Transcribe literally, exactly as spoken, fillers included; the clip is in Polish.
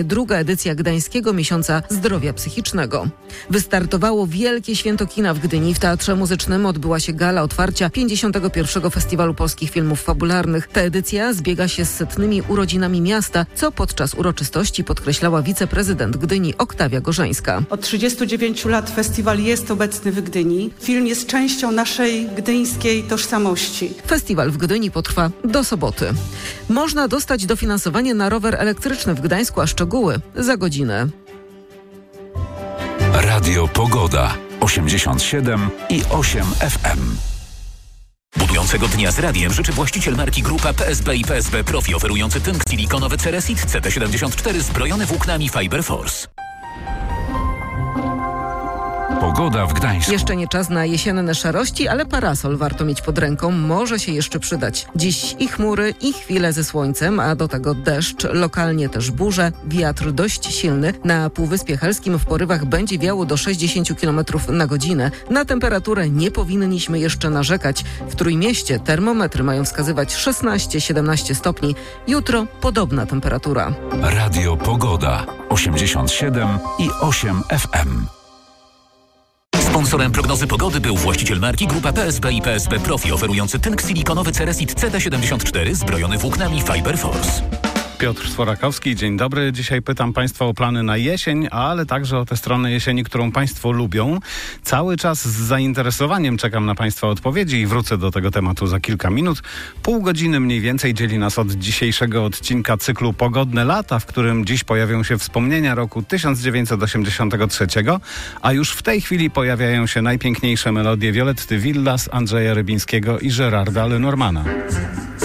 Druga edycja Gdańskiego Miesiąca Zdrowia Psychicznego. Wystartowało Wielkie Święto Kina w Gdyni. W Teatrze Muzycznym odbyła się gala otwarcia pięćdziesiątego pierwszego Festiwalu Polskich Filmów Fabularnych. Ta edycja zbiega się z setnymi urodzinami miasta, co podczas uroczystości podkreślała wiceprezydent Gdyni Oktawia Gorzeńska. Od trzydziestu dziewięciu lat festiwal jest obecny w Gdyni. Film jest częścią naszej gdyńskiej tożsamości. Festiwal w Gdyni potrwa do soboty. Można dostać dofinansowanie na rower elektryczny w Gdańsku, a szczegóły za godzinę. Radio Pogoda osiemdziesiąt siedem i osiem F M. Budującego dnia z radiem życzy właściciel marki Grupa P S B i P S B Profi, oferujący tynk silikonowy Ceresit C T siedemdziesiąt cztery zbrojony włóknami Fiber Force. Pogoda w Gdańsku. Jeszcze nie czas na jesienne szarości, ale parasol warto mieć pod ręką, może się jeszcze przydać. Dziś i chmury, i chwile ze słońcem, a do tego deszcz, lokalnie też burze, wiatr dość silny. Na Półwyspie Helskim w porywach będzie wiało do sześćdziesiąt kilometrów na godzinę. Na temperaturę nie powinniśmy jeszcze narzekać. W Trójmieście termometry mają wskazywać szesnaście siedemnaście stopni. Jutro podobna temperatura. Radio Pogoda osiemdziesiąt siedem i osiem F M. Sponsorem prognozy pogody był właściciel marki Grupa P S B i P S B Profi, oferujący tynk silikonowy Ceresit C T siedemdziesiąt cztery zbrojony włóknami Fiber Force. Piotr Sworakowski, dzień dobry. Dzisiaj pytam Państwa o plany na jesień, ale także o tę stronę jesieni, którą Państwo lubią. Cały czas z zainteresowaniem czekam na Państwa odpowiedzi i wrócę do tego tematu za kilka minut. Pół godziny mniej więcej dzieli nas od dzisiejszego odcinka cyklu Pogodne lata, w którym dziś pojawią się wspomnienia roku tysiąc dziewięćset osiemdziesiątego trzeciego, a już w tej chwili pojawiają się najpiękniejsze melodie Violetty Villas, Andrzeja Rybińskiego i Gerarda Lenormana.